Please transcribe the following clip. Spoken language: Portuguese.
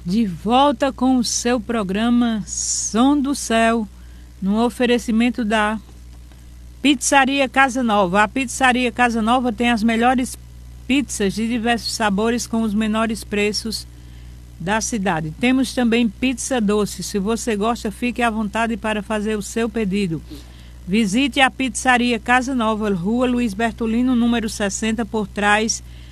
De volta com o seu programa Som do Céu, no oferecimento da Pizzaria Casa Nova. A Pizzaria Casa Nova tem as melhores pizzas de diversos sabores com os menores preços da cidade. Temos também pizza doce. Se você gosta, fique à vontade para fazer o seu pedido. Visite a Pizzaria Casa Nova, Rua Luiz Bertolino, número 60, por trás